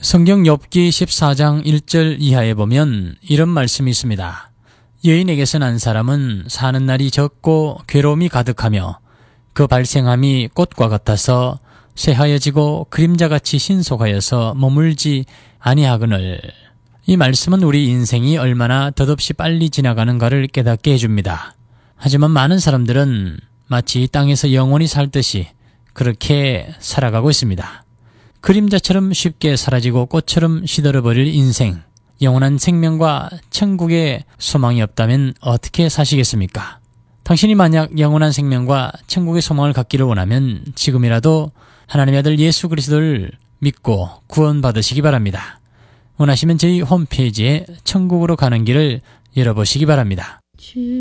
성경 욥기 14장 1절 이하에 보면 이런 말씀이 있습니다. 여인에게서 난 사람은 사는 날이 적고 괴로움이 가득하며 그 발생함이 꽃과 같아서 쇠하여지고 그림자같이 신속하여서 머물지 아니하거늘. 이 말씀은 우리 인생이 얼마나 덧없이 빨리 지나가는가를 깨닫게 해줍니다. 하지만 많은 사람들은 마치 이 땅에서 영원히 살듯이 그렇게 살아가고 있습니다. 그림자처럼 쉽게 사라지고 꽃처럼 시들어버릴 인생, 영원한 생명과 천국의 소망이 없다면 어떻게 사시겠습니까? 당신이 만약 영원한 생명과 천국의 소망을 갖기를 원하면 지금이라도 하나님의 아들 예수 그리스도를 믿고 구원받으시기 바랍니다. 원하시면 저희 홈페이지에 천국으로 가는 길을 열어보시기 바랍니다.